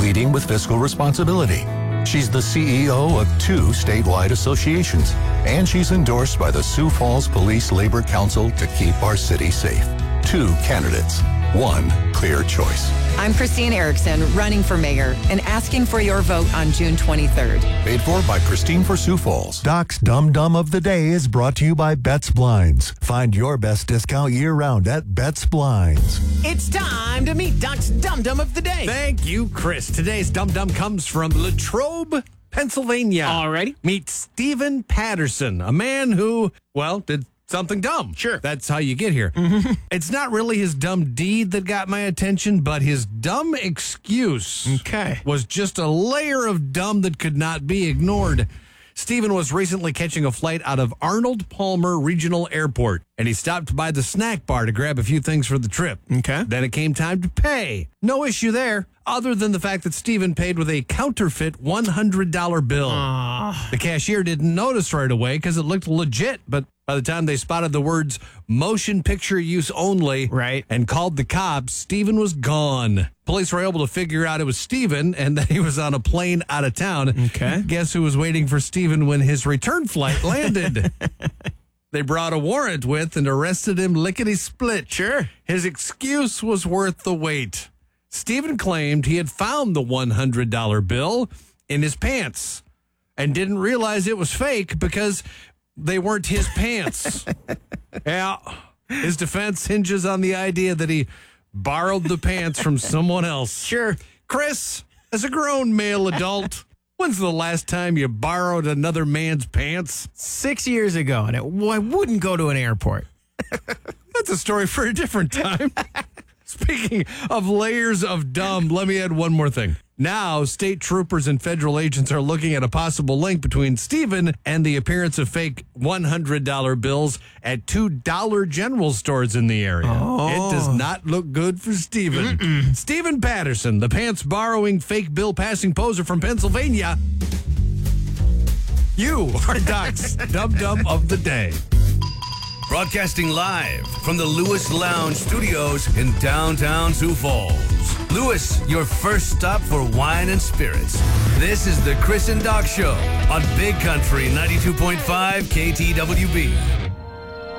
leading with fiscal responsibility. She's the CEO of 2 statewide associations, and she's endorsed by the Sioux Falls Police Labor Council to keep our city safe. 2 candidates, 1 clear choice. I'm Christine Erickson, running for mayor and asking for your vote on June 23rd. Paid for by Christine for Sioux Falls. Doc's Dum Dum of the Day is brought to you by Betts Blinds. Find your best discount year-round at Betts Blinds. It's time to meet Doc's Dum Dum of the Day. Thank you, Chris. Today's Dum Dum comes from Latrobe, Pennsylvania. Alrighty. Meet Stephen Patterson, a man who, well, did something dumb. Sure. That's how you get here. It's not really his dumb deed that got my attention, but his dumb excuse was just a layer of dumb that could not be ignored. Stephen was recently catching a flight out of Arnold Palmer Regional Airport, and he stopped by the snack bar to grab a few things for the trip. Okay. Then it came time to pay. No issue there, other than the fact that Stephen paid with a counterfeit $100 bill. The cashier didn't notice right away because it looked legit, but by the time they spotted the words motion picture use only and called the cops, Stephen was gone. Police were able to figure out it was Stephen and that he was on a plane out of town. Okay. Guess who was waiting for Stephen when his return flight landed? They brought a warrant with and arrested him lickety-split. Sure. His excuse was worth the wait. Stephen claimed he had found the $100 bill in his pants and didn't realize it was fake because they weren't his pants. Yeah. His defense hinges on the idea that he borrowed the pants from someone else. Sure. Chris, as a grown male adult, when's the last time you borrowed another man's pants? 6 years ago, and I wouldn't go to an airport. That's a story for a different time. Speaking of layers of dumb, let me add one more thing. Now, state troopers and federal agents are looking at a possible link between Stephen and the appearance of fake $100 bills at 2 Dollar General stores in the area. It does not look good for Stephen. Stephen Patterson, the pants-borrowing, fake bill-passing poser from Pennsylvania. You are Doc's Dum Dum of the Day. Broadcasting live from the Lewis Lounge Studios in downtown Sioux Falls. Lewis, your first stop for wine and spirits. This is the Chris and Doc Show on Big Country 92.5 KTWB.